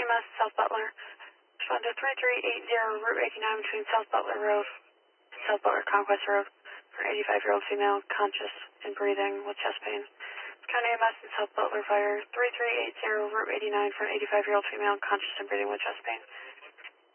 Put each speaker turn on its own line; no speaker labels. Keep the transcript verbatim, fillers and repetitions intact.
M S, South Butler. Respond to three three eight zero, Route eighty-nine between South Butler Road and South Butler Conquest Road for an eighty-five-year-old female conscious and breathing with chest pain. County E M S and South Butler Fire, three three eight zero, Route eighty-nine for an eighty-five-year-old female conscious and breathing with chest pain.